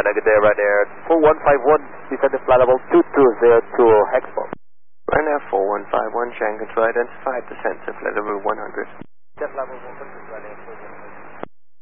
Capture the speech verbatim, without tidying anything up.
Ryanair, good day, Ryanair. four one five one, descend to flight level two two zero two Hexport. Ryanair four one five one, Shanghai control identified, descent to flight level one hundred. Jet level one hundred, Ryanair four one five one.